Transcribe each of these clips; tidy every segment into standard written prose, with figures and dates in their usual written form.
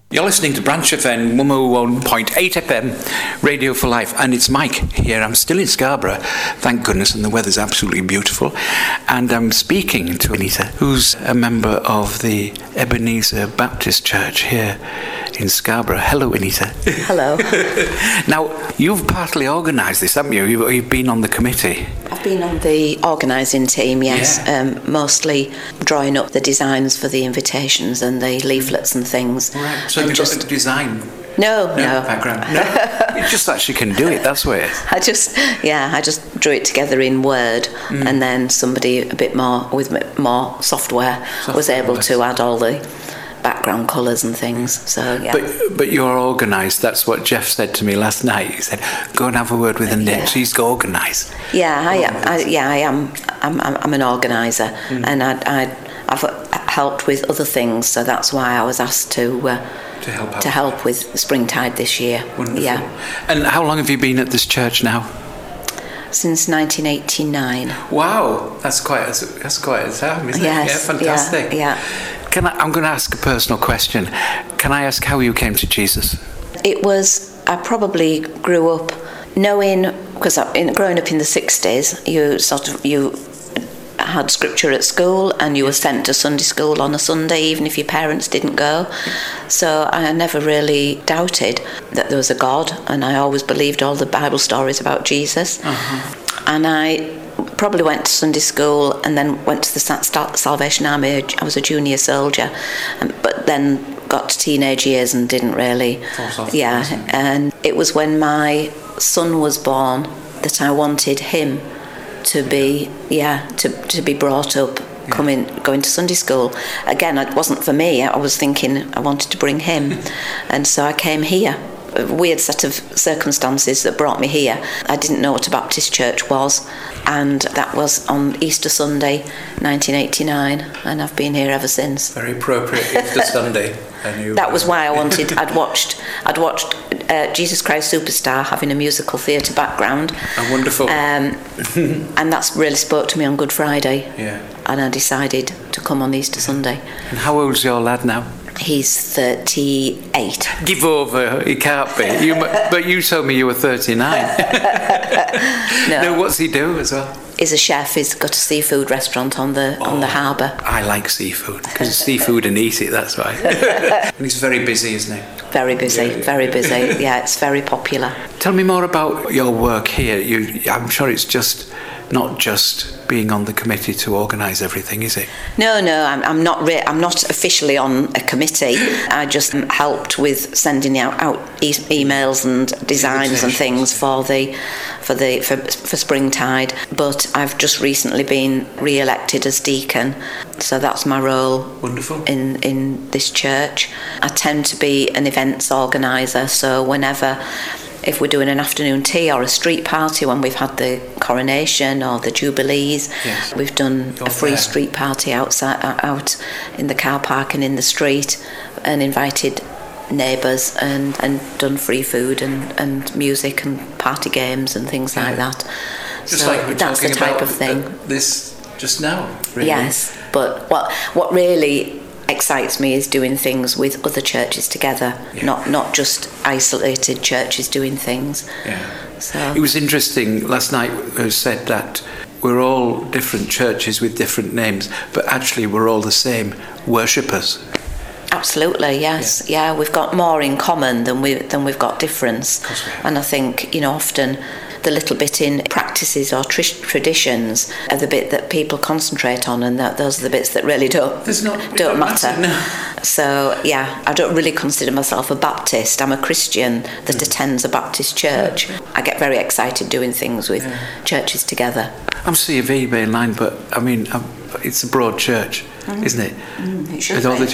You're listening to Branch FM 101.8 FM, Radio for Life, and it's Mike here. I'm still in Scarborough, thank goodness, and the weather's absolutely beautiful. And I'm speaking to Anita, who's a member of the Ebenezer Baptist Church here in Scarborough. Hello, Anita. Hello. Now, you've partly organised this, haven't you? You've been on the committee. I've been on the organising team, yes, mostly drawing up the designs for the invitations and the leaflets and things. Right. So you've got a design? No. Background? No. It's just that she can do it, that's where it is. I just drew it together in Word, and then somebody a bit more, with more software was able to add all the background colours and things. So yeah. But you're organised. That's what Jeff said to me last night. He said, "Go and have a word with Annette. She's organised." Yeah, I am. I'm an organiser, and I've helped with other things. So that's why I was asked to help with Springtide this year. Wonderful. Yeah. And how long have you been at this church now? Since 1989. Wow, that's quite a time, isn't it? Yes, Yeah, fantastic. Yeah. I'm going to ask a personal question. Can I ask how you came to Jesus? I probably grew up knowing, because growing up in the 60s, you had scripture at school and you were sent to Sunday school on a Sunday, even if your parents didn't go. So I never really doubted that there was a God, and I always believed all the Bible stories about Jesus. Uh-huh. And I probably went to Sunday school and then went to the Salvation Army. I was a junior soldier, but then got to teenage years and didn't really. And it was when my son was born that I wanted him to be brought up, going to Sunday school. Again, it wasn't for me. I was thinking I wanted to bring him, and so I came here. A weird set of circumstances that brought me here. I didn't know what a Baptist church was, and that was on Easter Sunday 1989, and I've been here ever since. Very appropriate, Easter Sunday. That was why I wanted. I'd watched Jesus Christ Superstar, having a musical theatre background. Oh, wonderful. And that's really spoke to me on Good Friday. Yeah. And I decided to come on Easter Sunday. And how old's your lad now? He's 38. Give over, he can't be. But you told me you were 39. No, what's he do as well? He's a chef. He's got a seafood restaurant on the harbour. I like seafood, because it's seafood and eat it, that's why. And he's very busy, isn't he? Very busy, very busy. Yeah, it's very popular. Tell me more about your work here. I'm sure it's not just being on the committee to organise everything, is it? No, I'm not officially on a committee. I just helped with sending out emails and designs and things for Springtide. But I've just recently been re-elected as deacon, so that's my role. Wonderful. In this church. I tend to be an events organiser, so if we're doing an afternoon tea or a street party, when we've had the coronation or the jubilees, yes. We've done a free street party out in the car park and in the street, and invited neighbours and done free food and music and party games and things like that. Just so like we're that's the type of thing. This just now, really. Yes, but what really excites me is doing things with other churches together, not just isolated churches doing things. Yeah. So it was interesting last night. It was said that we're all different churches with different names, but actually we're all the same worshippers. Absolutely, yes. Yeah, we've got more in common than we've got difference. And I think often the little bit in practices or traditions are the bit that people concentrate on, and those are the bits that really don't matter. No. So I don't really consider myself a Baptist. I'm a Christian that attends a Baptist church. I get very excited doing things with churches together. I'm C of E main line, but I mean it's a broad church, isn't it? It should be.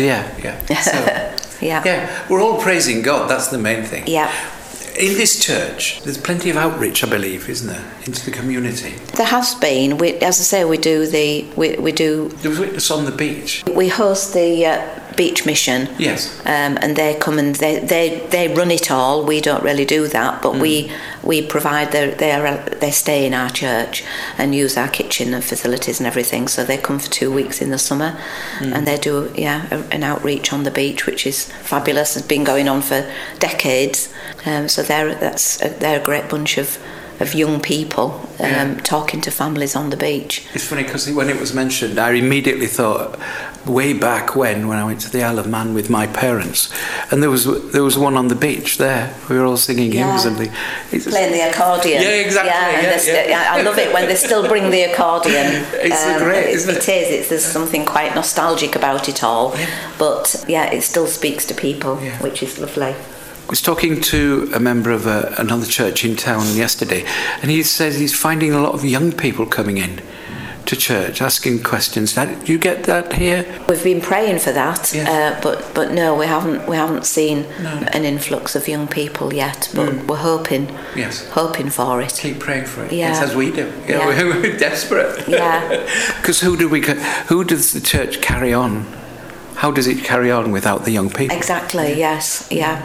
Yeah. We're all praising God. That's the main thing. Yeah. In this church, there's plenty of outreach, I believe, isn't there, into the community? There has been. As I say, we do. There was witness on the beach. We host the beach mission. Yes. And they come and they run it all. We don't really do that, but we we provide they stay in our church and use our kitchen and facilities and everything. So they come for 2 weeks in the summer, and they do an outreach on the beach, which is fabulous. It's been going on for decades. So they're a great bunch of young people talking to families on the beach. It's funny because when it was mentioned, I immediately thought way back when I went to the Isle of Man with my parents, and there was one on the beach there. We were all singing hymns and playing the accordion. Yeah, exactly. I love it when they still bring the accordion. It's great, isn't it? It is. There's something quite nostalgic about it all, but it still speaks to people, which is lovely. I was talking to a member of another church in town yesterday, and he says he's finding a lot of young people coming in to church, asking questions. Do you get that here? We've been praying for that, but no, we haven't seen an influx of young people yet. But we're hoping for it. Keep praying for it. Yeah. It's as we do. Yeah. We're desperate. Yeah. Because who does the church carry on? How does it carry on without the young people? Exactly. Yes. Yeah.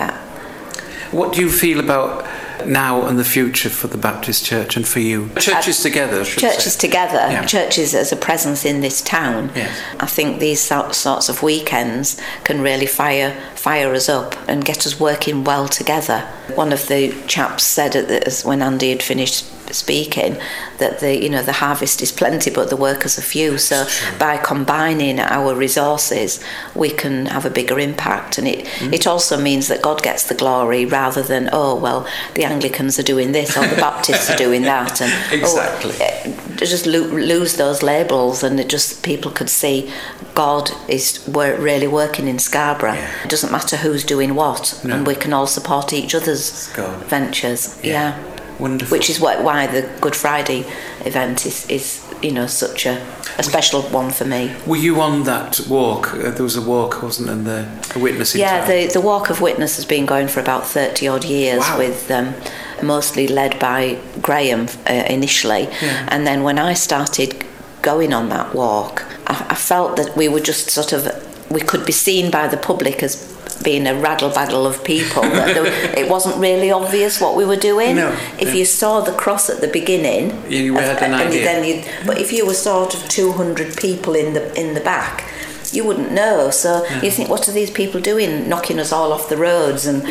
What do you feel about now and the future for the Baptist Church and for you? Churches together, Churches as a presence in this town. Yes. I think these sorts of weekends can really fire us up and get us working well together. One of the chaps said when Andy had finished speaking that the harvest is plenty but the workers are few, so by combining our resources we can have a bigger impact, and it also means that God gets the glory rather than the Anglicans are doing this or the Baptists are doing that, and exactly. Just lose those labels, and people could see God is really working in Scarborough. It doesn't matter who's doing what, and we can all support each other's ventures. Wonderful. Which is why the Good Friday event is such a special one for me. Were you on that walk? There was a walk, wasn't there, and the witnessing time? The Walk of Witness has been going for about 30 odd years. Wow. With mostly led by Graham initially, and then when I started going on that walk, I felt that we were just we could be seen by the public as being a raddle-baddle of people. It wasn't really obvious what we were doing. If you saw the cross at the beginning, you had an idea. But if you were sort of 200 people in the back, you wouldn't know. So you think, what are these people doing, knocking us all off the roads? And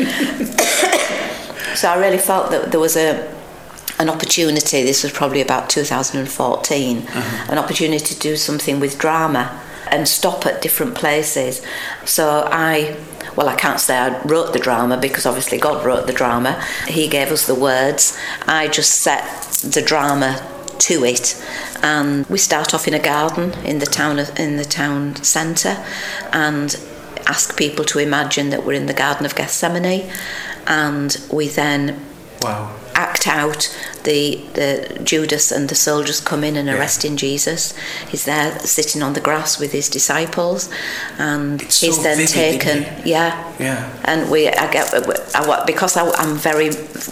so I really felt that there was an opportunity. This was probably about 2014, an opportunity to do something with drama and stop at different places. So I can't say I wrote the drama, because obviously God wrote the drama. He gave us the words. I just set the drama to it, and we start off in a garden in the town centre, and ask people to imagine that we're in the Garden of Gethsemane, and we then act out the Judas and the soldiers come in and arresting Jesus. He's there sitting on the grass with his disciples, and he's then taken. And because I'm very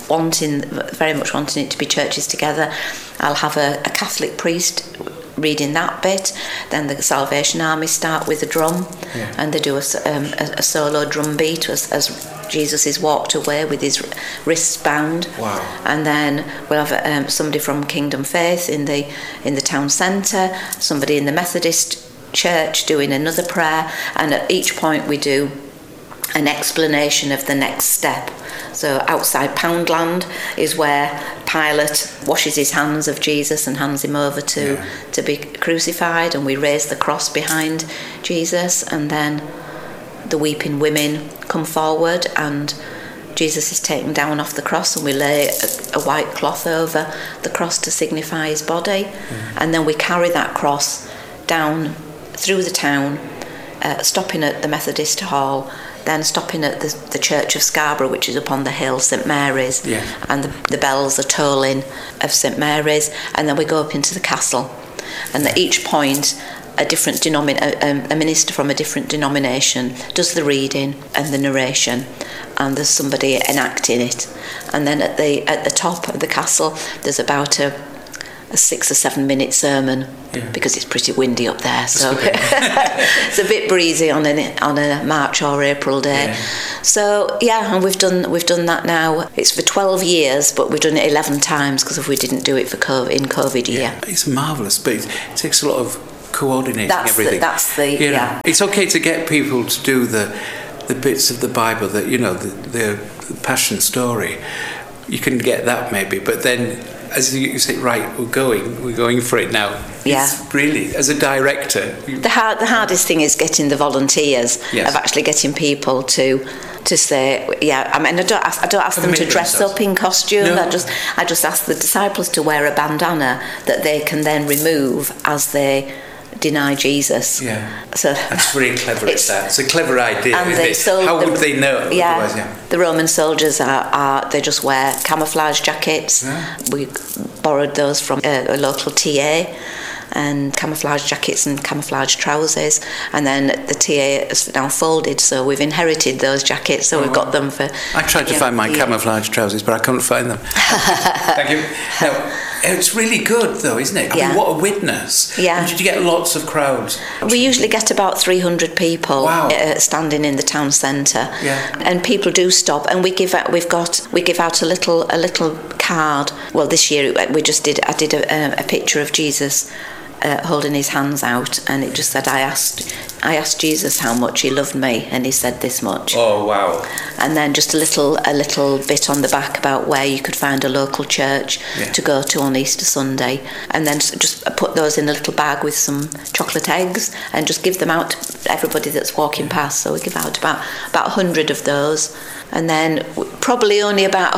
much wanting it to be churches together. I'll have a Catholic priest reading that bit. Then the Salvation Army start with a drum, and they do a solo drum beat as Jesus is walked away with his wrists bound. Wow. And then we'll have somebody from Kingdom Faith in the town centre, somebody in the Methodist church doing another prayer, and at each point we do an explanation of the next step. So outside Poundland is where Pilate washes his hands of Jesus and hands him over to be crucified, and we raise the cross behind Jesus, and then the weeping women come forward and Jesus is taken down off the cross, and we lay a white cloth over the cross to signify his body, and then we carry that cross down through the town, stopping at the Methodist Hall, then stopping at the Church of Scarborough, which is up on the hill, St Mary's, and the bells are tolling of St Mary's, and then we go up into the castle, and at each point a minister from a different denomination does the reading and the narration, and there's somebody enacting it, and then at the top of the castle there's about a a 6 or 7 minute sermon because it's pretty windy up there, so it's a bit breezy on a March or April day. Yeah. So and we've done that now. It's for 12 years, but we've done it 11 times because we didn't do it for COVID year. It's marvellous, but it takes a lot of coordinating everything. It's okay to get people to do the bits of the Bible that the Passion story. You can get that maybe, but then as you say, right, we're going for it now. Yeah. It's really, as a director, the hardest thing is getting the volunteers of actually getting people to say, I mean, I don't ask them to dress up in costume. No. I just ask the disciples to wear a bandana that they can then remove as they deny Jesus. Yeah. So that's very clever. It's a clever idea. And how would they know? Yeah. The Roman soldiers they just wear camouflage jackets. Yeah. We borrowed those from a local TA, and camouflage jackets and camouflage trousers, and then the TA is now folded, so we've inherited those jackets, so we've got them for... I tried to find my camouflage trousers, but I couldn't find them. Thank you. Now, it's really good though, isn't it? I mean, what a witness. Yeah. And did you get lots of crowds? We usually get about 300 people standing in the town centre. Yeah. And people do stop, and we give out a little card. Well, this year I did a picture of Jesus holding his hands out, and it just said, I asked Jesus how much he loved me, and he said this much. Oh, wow. And then just a little bit on the back about where you could find a local church to go to on Easter Sunday, and then just put those in a little bag with some chocolate eggs and just give them out to everybody that's walking past. So we give out about 100 of those, and then probably only about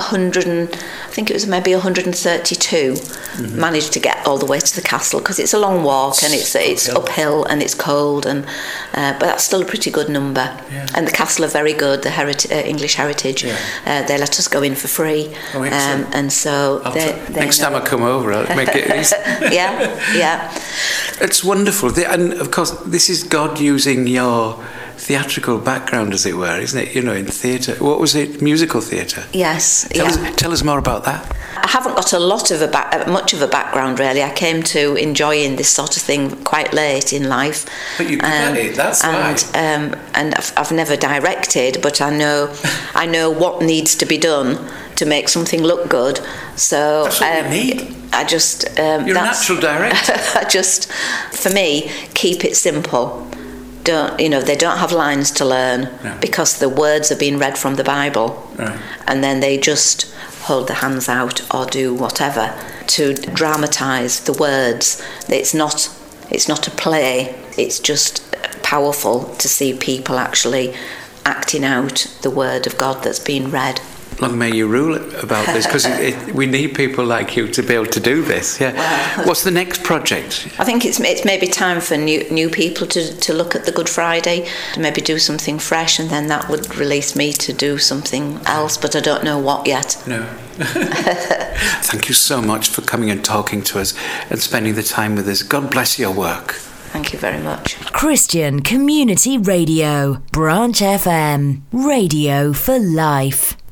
132 managed to get all the way to the castle, because it's a long walk and it's uphill and it's cold, and but that's still a pretty good number. Yeah. And the castle are very good, the English Heritage. Yeah. They let us go in for free. Oh, and so next time I come over, I'll make it easy. Yeah. It's wonderful. And of course, this is God using your theatrical background, as it were, isn't it? In theatre. What was it? Musical theatre. Yes. Tell us more about that. I haven't got much of a background really. I came to enjoying this sort of thing quite late in life. But you got it. That's right. And I've never directed, but I know what needs to be done to make something look good. So that's what you need. I just you're a natural director. I just, for me, keep it simple. They don't have lines to learn because the words are being read from the Bible, and then they just hold their hands out or do whatever to dramatise the words. It's not a play. It's just powerful to see people actually acting out the word of God that's being read. Long may you rule about this, because we need people like you to be able to do this. Yeah. Well, what's the next project? I think it's maybe time for new people to look at the Good Friday, to maybe do something fresh, and then that would release me to do something else, but I don't know what yet. No. Thank you so much for coming and talking to us and spending the time with us. God bless your work. Thank you very much. Christian Community Radio, Branch FM, Radio for Life.